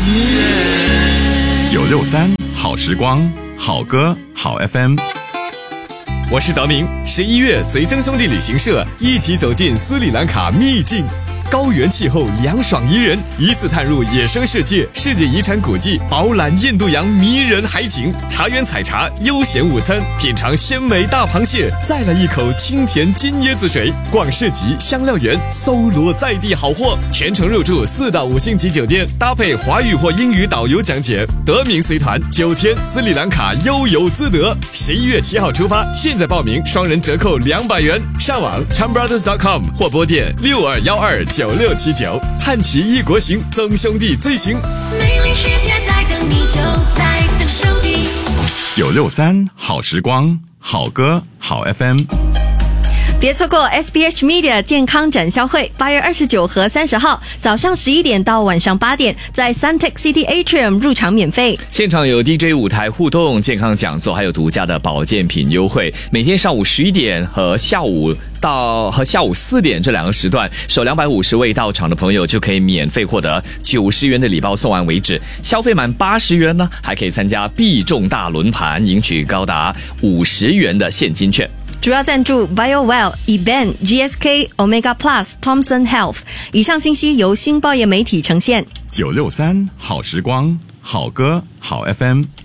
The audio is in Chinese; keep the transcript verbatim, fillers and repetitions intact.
九六三好时光，好歌好 F M。我是德明。十一月，随曾兄弟旅行社一起走进斯里兰卡秘境。高原气候凉爽宜人，一次探入野生世界，世界遗产古迹，饱览印度洋迷人海景，茶园采茶，悠闲午餐，品尝鲜美大螃蟹，再来一口清甜金椰子水，逛市集香料园，搜罗在地好货，全程入住四到五星级酒店，搭配华语或英语导游讲解，德明随团九天斯里兰卡悠游自得。十一月七号出发，现在报名双人折扣两百元，上网 chambrothers dot com 或拨电六二幺二九六七九，探奇异国行，曾兄弟最行。 美丽世界在等你，就在曾兄弟。 九六三好时光，好歌好 F M。 别错过 S B H Media 健康展销会，八月二十九和三十号早上十一点到晚上八点，在 Suntec City Atrium 入场免费。 现场有 D J 舞台互动、健康讲座，还有独家的保健品优惠。每天上午十一点和下午到和下午四点这两个时段，首两百五十位到场的朋友就可以免费获得九十元的礼包，送完为止。消费满八十元呢，还可以参加必中大轮盘，赢取高达五十元的现金券。 主要赞助 BioWell、eBan、G S K、Omega Plus、Thomson Health。以上信息由新报业媒体呈现。 九六三好时光，好歌好 F M。